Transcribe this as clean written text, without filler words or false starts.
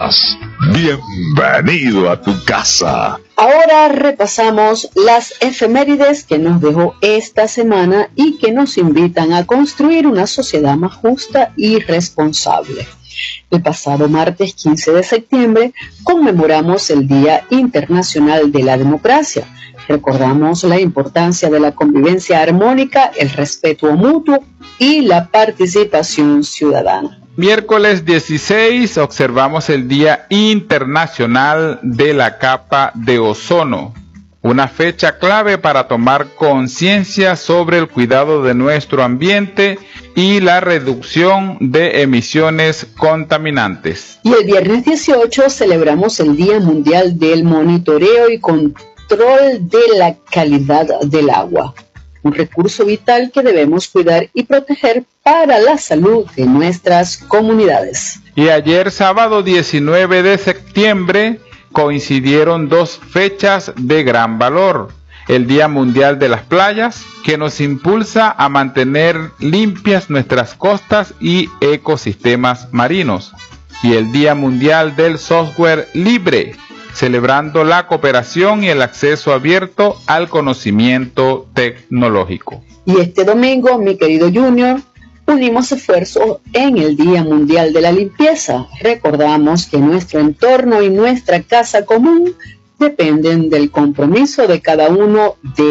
estás? Bienvenido a tu casa. Ahora repasamos las efemérides que nos dejó esta semana y que nos invitan a construir una sociedad más justa y responsable. El pasado martes 15 de septiembre conmemoramos el Día Internacional de la Democracia. Recordamos la importancia de la convivencia armónica, el respeto mutuo y la participación ciudadana. Miércoles 16 observamos el Día Internacional de la Capa de Ozono, una fecha clave para tomar conciencia sobre el cuidado de nuestro ambiente y la reducción de emisiones contaminantes. Y el viernes 18 celebramos el Día Mundial del Monitoreo y Control de la Calidad del Agua, un recurso vital que debemos cuidar y proteger para la salud de nuestras comunidades. Y ayer, sábado 19 de septiembre, coincidieron dos fechas de gran valor. El Día Mundial de las Playas, que nos impulsa a mantener limpias nuestras costas y ecosistemas marinos. Y el Día Mundial del Software Libre, celebrando la cooperación y el acceso abierto al conocimiento tecnológico. Y este domingo, mi querido Junior, unimos esfuerzos en el Día Mundial de la Limpieza. Recordamos que nuestro entorno y nuestra casa común dependen del compromiso de cada uno de